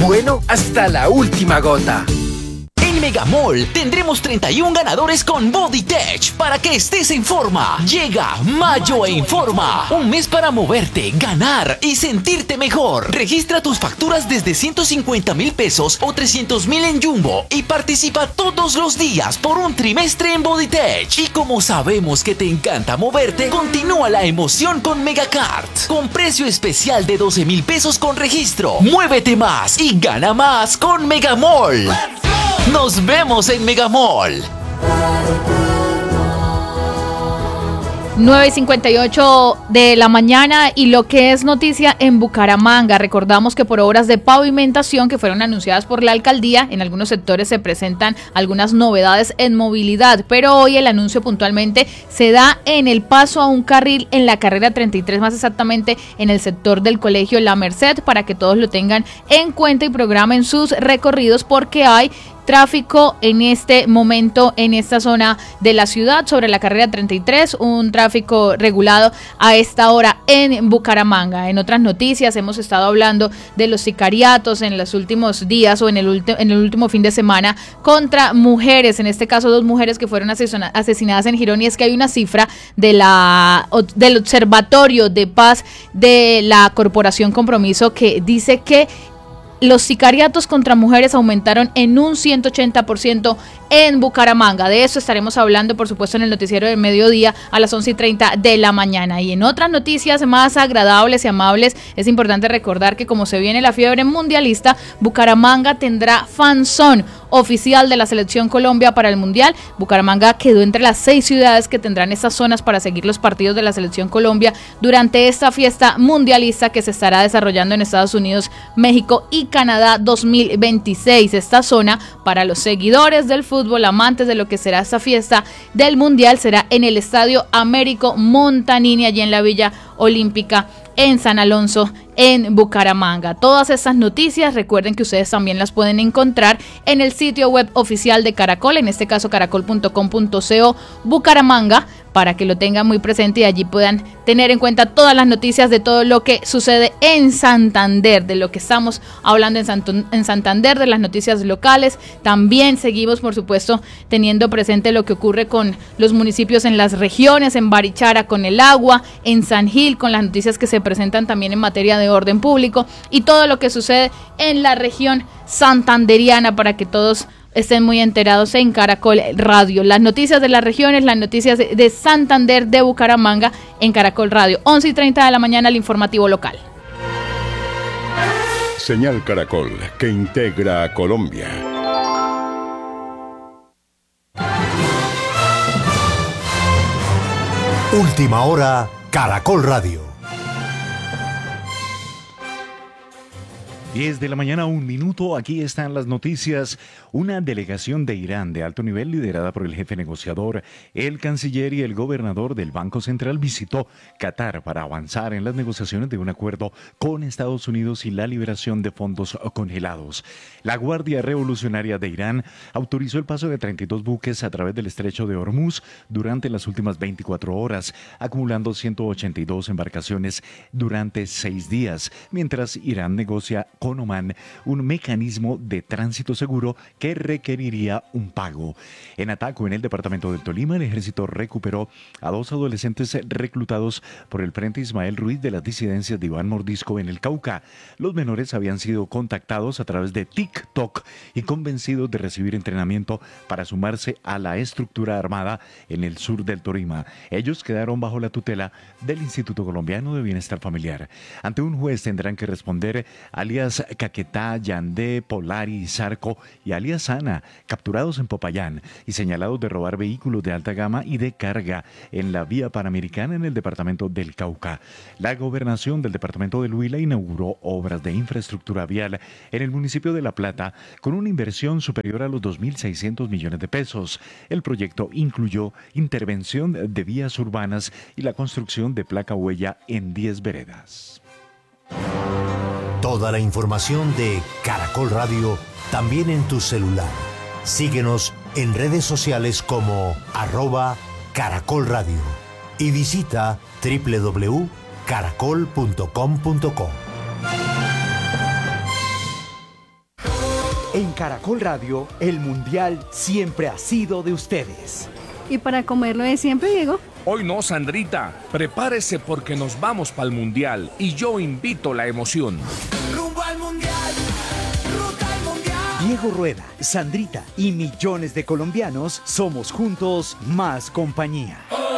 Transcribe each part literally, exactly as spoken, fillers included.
bueno hasta la última gota. En Megamall tendremos treinta y uno ganadores con BodyTech para que estés en forma. Llega Mayo en Forma, un mes para moverte, ganar y sentirte mejor. Registra tus facturas desde ciento cincuenta mil pesos o trescientos mil en Jumbo y participa todos los días por un trimestre en BodyTech. Y como sabemos que te encanta moverte, continúa la emoción con Megacart, con precio especial de doce mil pesos con registro. Muévete más y gana más con Megamall. ¡Nos vemos en Megamall! nueve y cincuenta y ocho de la mañana y lo que es noticia en Bucaramanga. Recordamos que por obras de pavimentación que fueron anunciadas por la alcaldía, en algunos sectores se presentan algunas novedades en movilidad, pero hoy el anuncio puntualmente se da en el paso a un carril en la carrera treinta y tres, más exactamente en el sector del colegio La Merced, para que todos lo tengan en cuenta y programen sus recorridos porque hay tráfico en este momento en esta zona de la ciudad sobre la carrera treinta y tres, un tráfico regulado a esta hora en Bucaramanga. En otras noticias hemos estado hablando de los sicariatos en los últimos días o en el, ulti- en el último fin de semana contra mujeres, en este caso dos mujeres que fueron asesina- asesinadas en Girón, y es que hay una cifra de la del Observatorio de Paz de la Corporación Compromiso que dice que los sicariatos contra mujeres aumentaron en un ciento ochenta por ciento en Bucaramanga. De eso estaremos hablando, por supuesto, en el noticiero del mediodía a las once y treinta de la mañana. Y en otras noticias más agradables y amables, es importante recordar que como se viene la fiebre mundialista, Bucaramanga tendrá fanzón oficial de la Selección Colombia para el Mundial. Bucaramanga quedó entre las seis ciudades que tendrán estas zonas para seguir los partidos de la Selección Colombia durante esta fiesta mundialista que se estará desarrollando en Estados Unidos, México y Canadá dos mil veintiséis. Esta zona para los seguidores del fútbol, amantes de lo que será esta fiesta del Mundial, será en el Estadio Américo Montanini, allí en la Villa Olímpica en San Alonso, en Bucaramanga. Todas estas noticias, recuerden que ustedes también las pueden encontrar en el sitio web oficial de Caracol, en este caso caracol punto com punto co Bucaramanga, para que lo tengan muy presente y allí puedan tener en cuenta todas las noticias de todo lo que sucede en Santander, de lo que estamos hablando en, Sant- en Santander, de las noticias locales. También seguimos, por supuesto, teniendo presente lo que ocurre con los municipios en las regiones, en Barichara con el agua, en San Gil con las noticias que se presentan también en materia de orden público y todo lo que sucede en la región santanderiana, para que todos estén muy enterados en Caracol Radio. Las noticias de las regiones, las noticias de Santander, de Bucaramanga en Caracol Radio. once y treinta de la mañana, el informativo local. Señal Caracol, que integra a Colombia. Última hora, Caracol Radio. diez de la mañana, un minuto, aquí están las noticias. Una delegación de Irán de alto nivel liderada por el jefe negociador, el canciller y el gobernador del Banco Central visitó Qatar para avanzar en las negociaciones de un acuerdo con Estados Unidos y la liberación de fondos congelados. La Guardia Revolucionaria de Irán autorizó el paso de treinta y dos buques a través del estrecho de Hormuz durante las últimas veinticuatro horas, acumulando ciento ochenta y dos embarcaciones durante seis días, mientras Irán negocia con Omán un mecanismo de tránsito seguro que requeriría un pago. En Ataco, en el departamento del Tolima, el ejército recuperó a dos adolescentes reclutados por el Frente Ismael Ruiz de las disidencias de Iván Mordisco en el Cauca. Los menores habían sido contactados a través de TikTok y convencidos de recibir entrenamiento para sumarse a la estructura armada en el sur del Tolima. Ellos quedaron bajo la tutela del Instituto Colombiano de Bienestar Familiar. Ante un juez tendrán que responder alias Caquetá, Yandé, Polari y Zarco y alias Ana, capturados en Popayán y señalados de robar vehículos de alta gama y de carga en la vía panamericana en el departamento del Cauca. La gobernación del departamento del Huila inauguró obras de infraestructura vial en el municipio de La Plata con una inversión superior a los dos mil seiscientos millones de pesos. El proyecto incluyó intervención de vías urbanas y la construcción de placa huella en diez veredas. Toda la información de Caracol Radio también en tu celular. Síguenos en redes sociales como arroba Caracol Radio y visita doble u doble u doble u punto caracol punto com punto co. En Caracol Radio, el Mundial siempre ha sido de ustedes. ¿Y para comerlo de siempre, Diego? Hoy no, Sandrita. Prepárese porque nos vamos para el Mundial y yo invito la emoción. Rumbo al Mundial, ruta al Mundial. Diego Rueda, Sandrita y millones de colombianos somos juntos más compañía.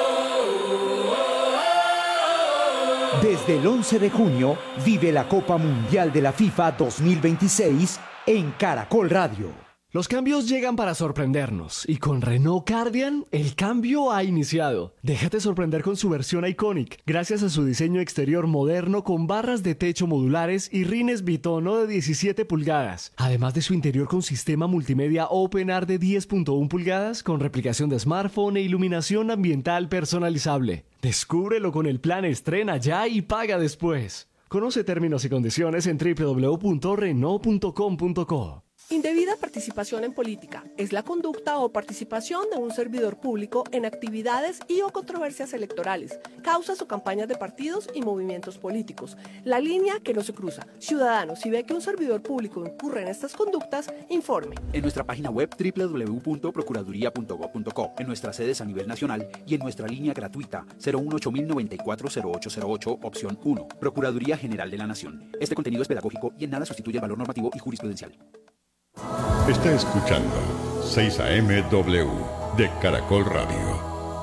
Desde el once de junio, vive la Copa Mundial de la FIFA dos mil veintiséis en Caracol Radio. Los cambios llegan para sorprendernos y con Renault Cardian el cambio ha iniciado. Déjate sorprender con su versión Iconic, gracias a su diseño exterior moderno con barras de techo modulares y rines bitono de diecisiete pulgadas, además de su interior con sistema multimedia OpenAir de diez punto uno pulgadas con replicación de smartphone e iluminación ambiental personalizable. Descúbrelo con el plan Estrena ya y paga después. Conoce términos y condiciones en doble u doble u doble u punto renault punto com punto co. Indebida participación en política es la conducta o participación de un servidor público en actividades y o controversias electorales, causas o campañas de partidos y movimientos políticos. La línea que no se cruza. Ciudadano, si ve que un servidor público incurre en estas conductas, informe. En nuestra página web doble u doble u doble u punto procuraduría punto gob punto co, en nuestras sedes a nivel nacional y en nuestra línea gratuita cero uno ocho mil noventa y cuatro cero ocho cero ocho, opción uno. Procuraduría General de la Nación. Este contenido es pedagógico y en nada sustituye el valor normativo y jurisprudencial. Está escuchando seis A M W de Caracol Radio.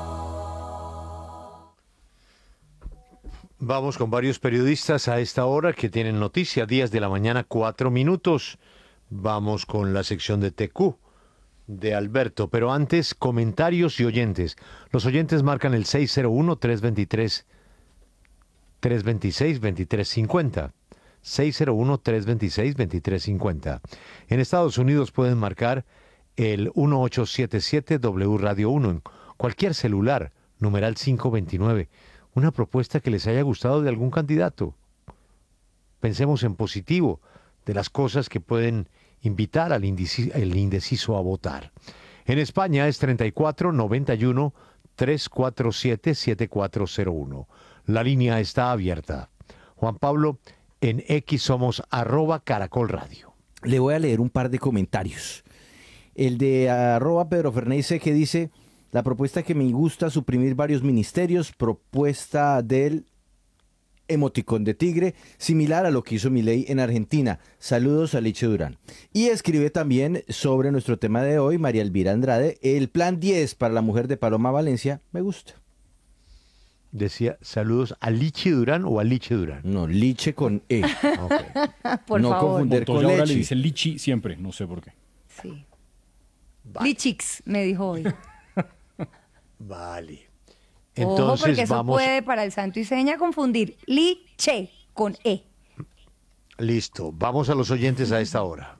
Vamos con varios periodistas a esta hora que tienen noticia. diez de la mañana, cuatro minutos. Vamos con la sección de T Q de Alberto. Pero antes, comentarios y oyentes. Los oyentes marcan el seis cero uno, tres dos tres, tres dos seis, dos tres cinco cero. seis cero uno, tres dos seis, dos tres cinco cero. En Estados Unidos pueden marcar el uno ocho siete siete W Radio uno en cualquier celular, numeral cinco veintinueve. Una propuesta que les haya gustado de algún candidato. Pensemos en positivo, de las cosas que pueden invitar al indeciso, el indeciso a votar. En España es treinta y cuatro noventa y uno, trescientos cuarenta y siete, setenta y cuatro cero uno. La línea está abierta. Juan Pablo, en X somos arroba Caracol Radio. Le voy a leer un par de comentarios. El de arroba Pedro Fernández que dice: la propuesta que me gusta, suprimir varios ministerios, propuesta del emoticón de tigre, similar a lo que hizo Milei en Argentina. Saludos a Liche Durán. Y escribe también sobre nuestro tema de hoy María Elvira Andrade: el plan diez para la mujer de Paloma Valencia, me gusta. Decía, saludos a Liche Durán o a Liche Durán. No, Liche con E. Okay. Por no favor. confundir con Montoya ahora leche. le dice Lichi siempre, no sé por qué. Sí. Vale. Lichix, me dijo hoy. Vale. Entonces, Ojo, porque eso vamos... puede para el santo y seña confundir Liche con E. Listo, vamos a los oyentes a esta hora.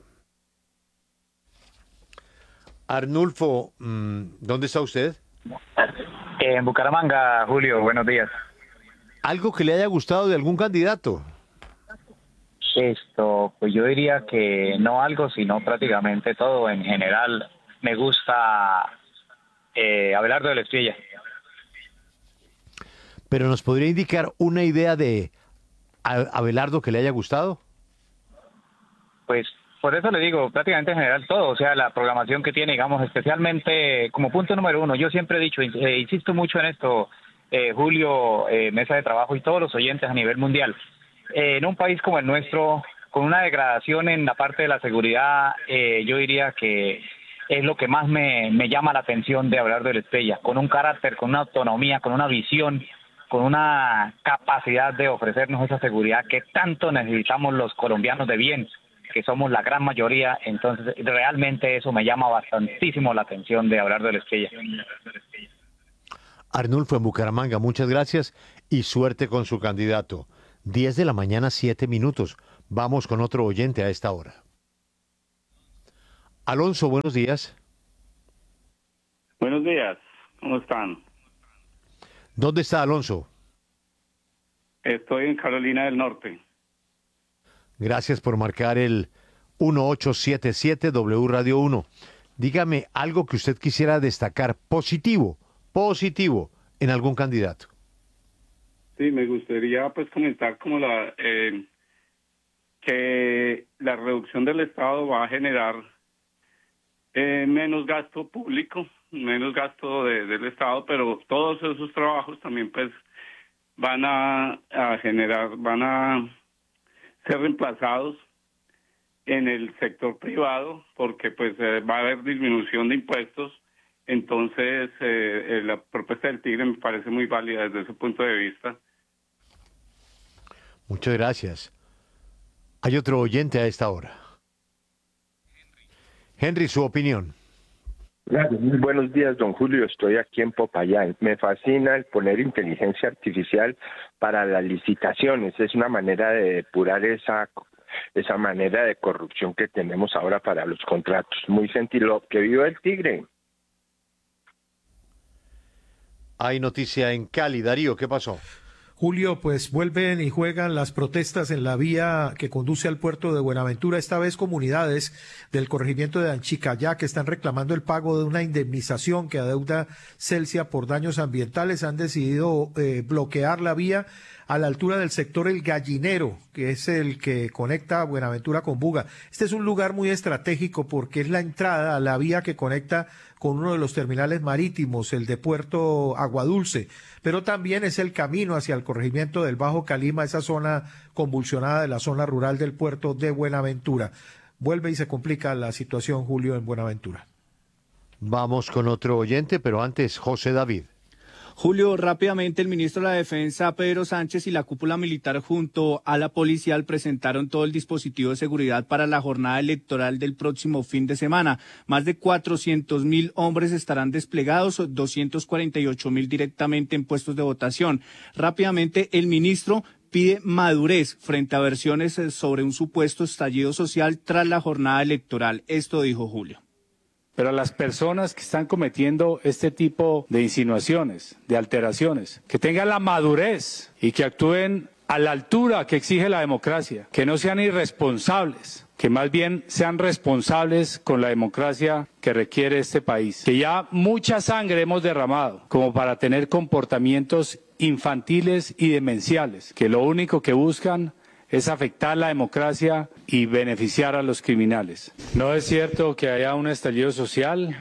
Arnulfo, ¿dónde está usted? En Bucaramanga, Julio, buenos días. ¿Algo que le haya gustado de algún candidato? Esto, pues yo diría que no algo, sino prácticamente todo. En general, me gusta eh, Abelardo de la Espriella. ¿Pero nos podría indicar una idea de Abelardo que le haya gustado? Pues por eso le digo, prácticamente en general todo, o sea, la programación que tiene, digamos, especialmente como punto número uno. Yo siempre he dicho, eh, insisto mucho en esto, eh, Julio, eh, mesa de trabajo y todos los oyentes a nivel mundial. Eh, en un país como el nuestro, con una degradación en la parte de la seguridad, eh, yo diría que es lo que más me, me llama la atención de Abelardo de la Espriella, con un carácter, con una autonomía, con una visión, con una capacidad de ofrecernos esa seguridad que tanto necesitamos los colombianos de bien, que somos la gran mayoría. Entonces realmente eso me llama bastantísimo la atención de Abelardo de la Espriella. Arnulfo en Bucaramanga, muchas gracias y suerte con su candidato. diez de la mañana, siete minutos. Vamos con otro oyente a esta hora. Alonso, buenos días. Buenos días, ¿cómo están? ¿Dónde está Alonso? Estoy en Carolina del Norte. Gracias por marcar el uno ocho siete siete W Radio uno. Dígame algo que usted quisiera destacar positivo, positivo en algún candidato. Sí, me gustaría pues comentar como la eh, que la reducción del Estado va a generar eh, menos gasto público, menos gasto de, del Estado, pero todos esos trabajos también pues van a, a generar, van a ser reemplazados en el sector privado, porque pues eh, va a haber disminución de impuestos. Entonces eh, eh, la propuesta del Tigre me parece muy válida desde ese punto de vista. Muchas gracias. Hay otro oyente a esta hora. Henry, su opinión. Gracias. Muy buenos días, don Julio. Estoy aquí en Popayán. Me fascina el poner inteligencia artificial para las licitaciones. Es una manera de depurar esa esa manera de corrupción que tenemos ahora para los contratos. Muy sentido. Que viva el Tigre. Hay noticia en Cali. Darío, ¿qué pasó? Julio, pues vuelven y juegan las protestas en la vía que conduce al puerto de Buenaventura. Esta vez comunidades del corregimiento de Anchicayá que están reclamando el pago de una indemnización que adeuda Celsia por daños ambientales han decidido eh, bloquear la vía a la altura del sector El Gallinero, que es el que conecta Buenaventura con Buga. Este es un lugar muy estratégico porque es la entrada a la vía que conecta con uno de los terminales marítimos, el de Puerto Aguadulce, pero también es el camino hacia el corregimiento del Bajo Calima, esa zona convulsionada de la zona rural del puerto de Buenaventura. Vuelve y se complica la situación, Julio, en Buenaventura. Vamos con otro oyente, pero antes, José David. Julio, rápidamente el ministro de la Defensa, Pedro Sánchez, y la cúpula militar junto a la policial presentaron todo el dispositivo de seguridad para la jornada electoral del próximo fin de semana. Más de cuatrocientos mil hombres estarán desplegados, doscientos cuarenta y ocho mil directamente en puestos de votación. Rápidamente el ministro pide madurez frente a versiones sobre un supuesto estallido social tras la jornada electoral. Esto dijo Julio. Pero a las personas que están cometiendo este tipo de insinuaciones, de alteraciones, que tengan la madurez y que actúen a la altura que exige la democracia, que no sean irresponsables, que más bien sean responsables con la democracia que requiere este país. Que ya mucha sangre hemos derramado como para tener comportamientos infantiles y demenciales, que lo único que buscan es afectar la democracia y beneficiar a los criminales. ¿No es cierto que haya un estallido social?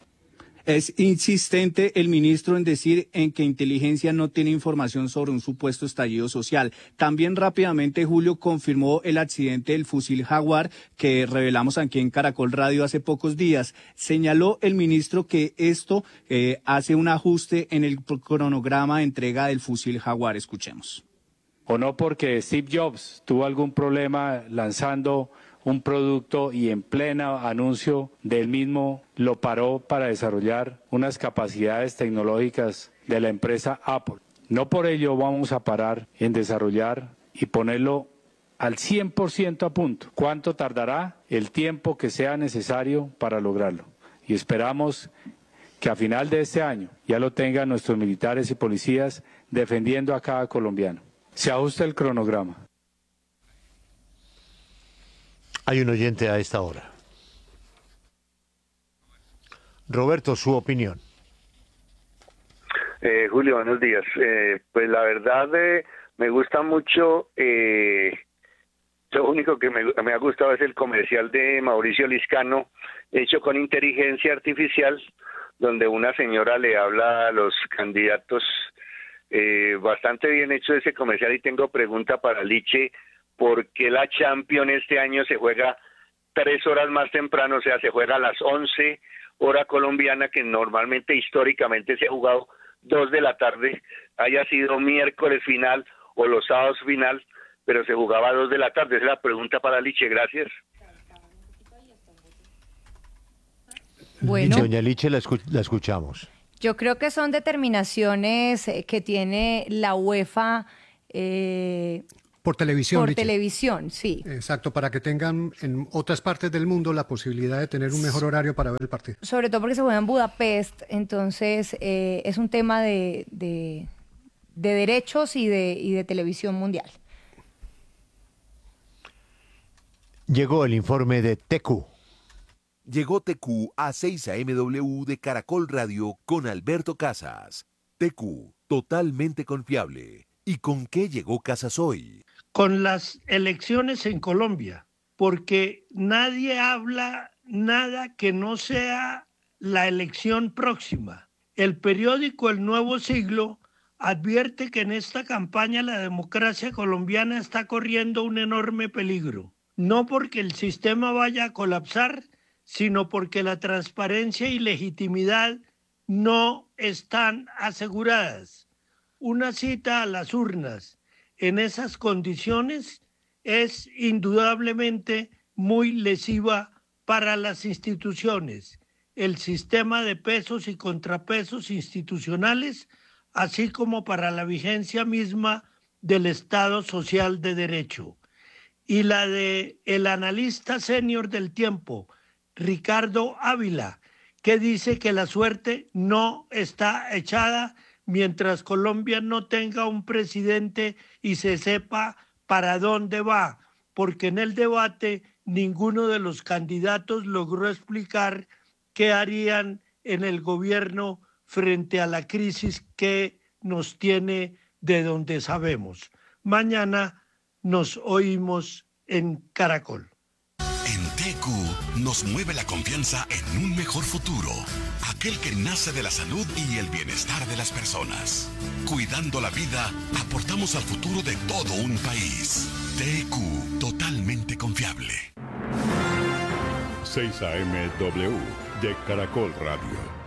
Es insistente el ministro en decir en que inteligencia no tiene información sobre un supuesto estallido social. También rápidamente Julio confirmó el accidente del fusil Jaguar que revelamos aquí en Caracol Radio hace pocos días. Señaló el ministro que esto eh, hace un ajuste en el cronograma de entrega del fusil Jaguar. Escuchemos. O no porque Steve Jobs tuvo algún problema lanzando un producto y en pleno anuncio del mismo lo paró para desarrollar unas capacidades tecnológicas de la empresa Apple. No por ello vamos a parar en desarrollar y ponerlo al cien por ciento a punto. ¿Cuánto tardará? El tiempo que sea necesario para lograrlo. Y esperamos que a final de este año ya lo tengan nuestros militares y policías defendiendo a cada colombiano. Se ajusta el cronograma. Hay un oyente a esta hora. Roberto, su opinión. Eh, Julio, buenos días. Eh, pues la verdad eh, me gusta mucho, eh, lo único que me, me ha gustado es el comercial de Mauricio Liscano, hecho con inteligencia artificial, donde una señora le habla a los candidatos. Eh, bastante bien hecho ese comercial y tengo pregunta para Liche, ¿por qué la Champions este año se juega tres horas más temprano? O sea, se juega a las once hora colombiana, que normalmente históricamente se ha jugado dos de la tarde, haya sido miércoles final o los sábados final, pero se jugaba a dos de la tarde. Esa es la pregunta para Liche. Gracias. Bueno. Doña Liche, la, escu- la escuchamos. Yo creo que son determinaciones que tiene la UEFA eh, por televisión. Por Richie. televisión, sí. Exacto, para que tengan en otras partes del mundo la posibilidad de tener un mejor horario para ver el partido. Sobre todo porque se juega en Budapest, entonces eh, es un tema de, de, de derechos y de, y de televisión mundial. Llegó el informe de T Q. Llegó T Q a seis A M W de Caracol Radio con Alberto Casas. T Q, totalmente confiable. ¿Y con qué llegó Casasoy? Con las elecciones en Colombia, porque nadie habla nada que no sea la elección próxima. El periódico El Nuevo Siglo advierte que en esta campaña la democracia colombiana está corriendo un enorme peligro, no porque el sistema vaya a colapsar, sino porque la transparencia y legitimidad no están aseguradas. Una cita a las urnas en esas condiciones es indudablemente muy lesiva para las instituciones, el sistema de pesos y contrapesos institucionales, así como para la vigencia misma del Estado Social de Derecho. Y la de el analista senior del tiempo, Ricardo Ávila, que dice que la suerte no está echada mientras Colombia no tenga un presidente y se sepa para dónde va, porque en el debate ninguno de los candidatos logró explicar qué harían en el gobierno frente a la crisis que nos tiene de donde sabemos. Mañana nos oímos en Caracol. En T Q nos mueve la confianza en un mejor futuro, aquel que nace de la salud y el bienestar de las personas. Cuidando la vida, aportamos al futuro de todo un país. T Q, totalmente confiable. seis A M W de Caracol Radio.